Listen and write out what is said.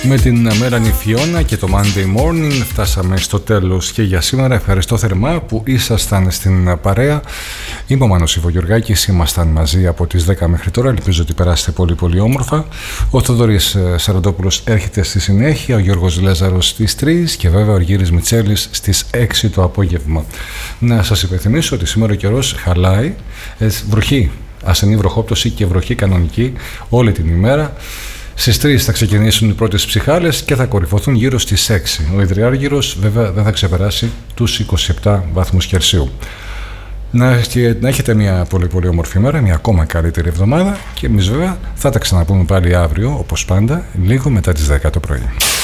Με την Melanie Fiona και το Monday Morning φτάσαμε στο τέλος και για σήμερα. Ευχαριστώ θερμά που ήσασταν στην παρέα. Είμαι ο Μάνος Ιβογιοργάκης, ήμασταν μαζί από τις 10 μέχρι τώρα. Ελπίζω ότι περάσετε πολύ πολύ όμορφα. Ο Θοδωρής Σαραντόπουλος έρχεται στη συνέχεια, ο Γιώργος Λέζαρος στις 3 και βέβαια ο Αργύρης Μιτσέλης στις 6 το απόγευμα. Να σας υπενθυμίσω ότι σήμερα ο καιρός χαλάει, βροχή, ασθενή βροχόπτωση και βροχή κανονική όλη την ημέρα. Στις 3 θα ξεκινήσουν οι πρώτες ψυχάλες και θα κορυφωθούν γύρω στις 6. Ο Ιδρυάργυρος βέβαια δεν θα ξεπεράσει τους 27 βαθμούς Κελσίου. Να έχετε μια πολύ πολύ όμορφη μέρα, μια ακόμα καλύτερη εβδομάδα και εμείς βέβαια θα τα ξαναπούμε πάλι αύριο όπως πάντα, λίγο μετά τις 10 το πρωί.